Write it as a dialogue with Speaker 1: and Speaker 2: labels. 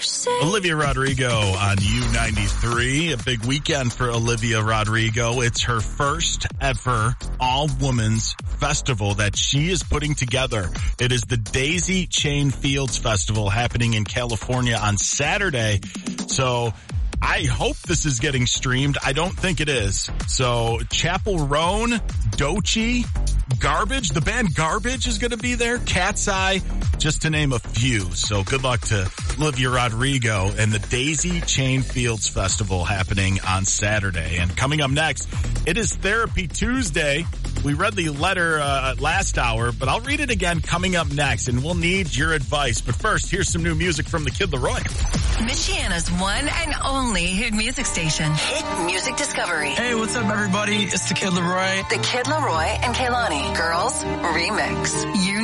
Speaker 1: Olivia Rodrigo on U93. A big weekend for Olivia Rodrigo. It's her first ever all-women's festival that she is putting together. It is the Daisy Chain Fields Festival happening in California on Saturday. So I hope this is getting streamed. I don't think it is. So Chappell Roan, Doechii, Garbage, the band Garbage is going to be there, Cat's Eye, just to name a few. So good luck to Olivia Rodrigo and the Daisy Chain Fields Festival happening on Saturday. And coming up next, it is Therapy Tuesday. We read the letter last hour, but I'll read it again coming up next, and we'll need your advice. But first, here's some new music from the Kid Laroi.
Speaker 2: Michiana's one and only hit music station. Hit Music Discovery.
Speaker 3: Hey, what's up, everybody? It's the Kid Laroi.
Speaker 2: The Kid Laroi and Kehlani. Girls Remix. You